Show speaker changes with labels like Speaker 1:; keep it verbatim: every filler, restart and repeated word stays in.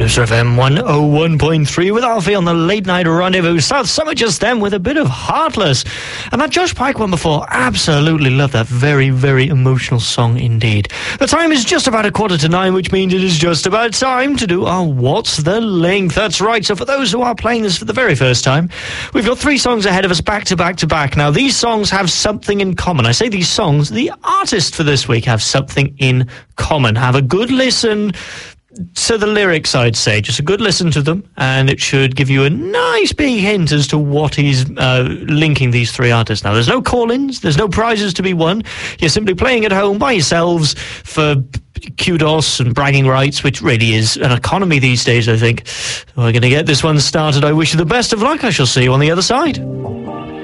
Speaker 1: Cruiser F M one oh one point three with Alfie on the Late Night Rendezvous. South Summer just then with a bit of Heartless. And that Josh Pike one before, absolutely love that. Very, very emotional song indeed. The time is just about a quarter to nine, which means it is just about time to do our What's the Link? That's right. So for those who are playing this for the very first time, we've got three songs ahead of us back to back to back. Now, these songs have something in common. I say these songs, the artists for this week have something in common. Have a good listen to the lyrics, I'd say. Just a good listen to them, and it should give you a nice big hint as to what he's uh, linking these three artists. Now, there's no call-ins, there's no prizes to be won. You're simply playing at home by yourselves for kudos and bragging rights, which really is an economy these days, I think. We're going to get this one started. I wish you the best of luck. I shall see you on the other side.